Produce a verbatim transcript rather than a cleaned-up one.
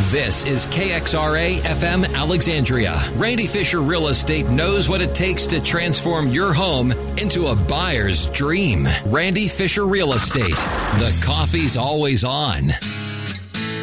This is K X R A F M Alexandria. Randy Fisher Real Estate knows what it takes to transform your home into a buyer's dream. Randy Fisher Real Estate. The coffee's always on.